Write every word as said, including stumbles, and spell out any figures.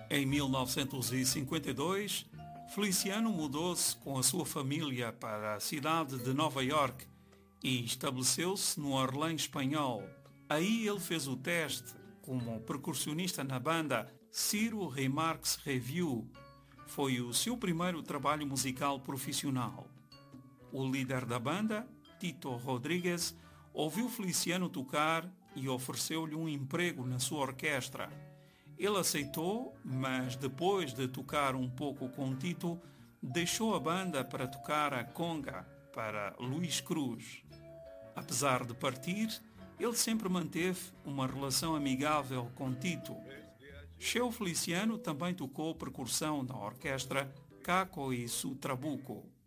Em mil novecentos e cinquenta e dois, Feliciano mudou-se com a sua família para a cidade de Nova York e estabeleceu-se no Harlem espanhol. Aí ele fez o teste como percussionista na banda Ciro Remarques Review. Foi o seu primeiro trabalho musical profissional. O líder da banda, Tito Rodrigues, ouviu Feliciano tocar e ofereceu-lhe um emprego na sua orquestra. Ele aceitou, mas depois de tocar um pouco com Tito, deixou a banda para tocar a conga para Luís Cruz. Apesar de partir, ele sempre manteve uma relação amigável com Tito. Cheo Feliciano também tocou percussão na orquestra Caco e su Trabuco.